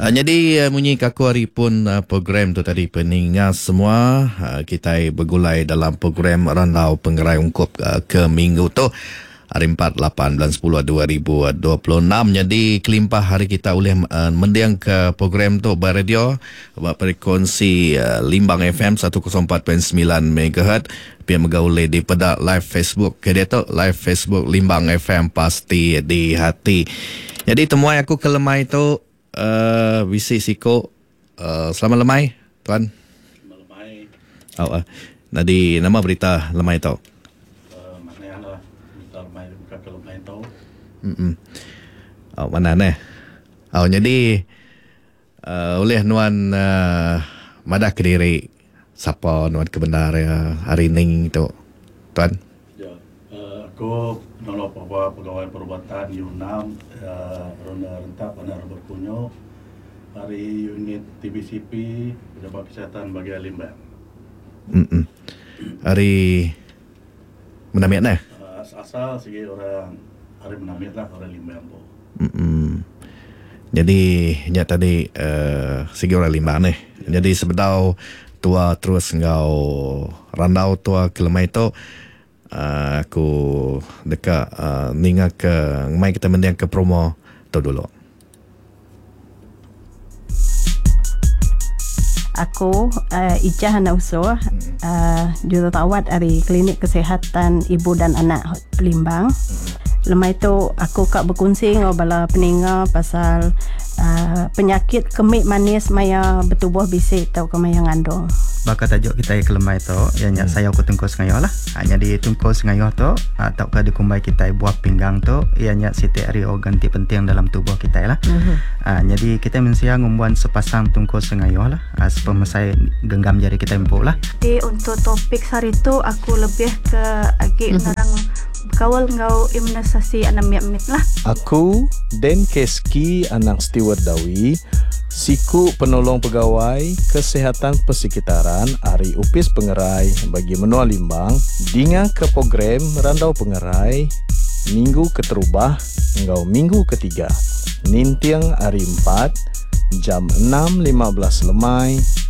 Jadi munyi kaku hari pun program tu tadi peningat semua kita bergulai dalam program Randau Pengerai Ungkup ke minggu tu hari 4, 8, 9, 10, 2026. Jadi kelimpah hari kita boleh mendiang ke program tu beradio buat frekuensi Limbang FM 104.9 MHz. Pihak megaulai di pada live Facebook ke dia tu live Facebook Limbang FM pasti di hati. Jadi temuai aku ke lemai tu Visi Siko selamat lemai tuan. Selamat lemai. Nadi nama berita lemai tau. Mana yang lah berita lemai bukan ke lemai tau. Mana ni? Jadi oleh nuan madah Kediri siapa nuan kebenar hari ni tu tuan. Ya, aku nolong pegawai perubatan U6 Ronda Rentak Bandar Berkunyo hari unit TBCP Pejabat Kesihatan Bahagian Limbang. Hari menamit ni? Asal segi orang hari menamit lah orang Limbang tu. Jadi nya tadi segi orang Limbang ni. Jadi sebetau tua terus ngau randau tua kelemai tu aku dekat ninga ke mai kita mendiang ke promo tu dulu. Aku Ijah Hana Usur, jururawat dari Klinik Kesihatan Ibu dan Anak Limbang. Lemai tu aku kak berkongsi dengan bala peninga pasal penyakit kemik manis maya bertubuh bisik tau ke maya ngandung. Bakal tajuk kita ke lemai tu yang saya aku tungkus ngayo lah. Jadi tungkus ngayo tu tau ke dikumbai kita buah pinggang tu ianya setiap hari organ penting dalam tubuh kita lah. Jadi kita mensia ngumbuan sepasang tungkus ngayo lah. Supaya saya genggam jari kita empuk lah. Jadi untuk topik hari tu aku lebih ke agak narang kawal ngau imunisasi anak miat lah. Aku Den Keski anak Steward Dawi, siku penolong pegawai kesehatan persekitaran Ari Upis Pengerai bagi Menua Limbang dinga ke program Randau Pengerai minggu keterubah ngau minggu ketiga. Nintiang hari 4 jam 6.15 lemai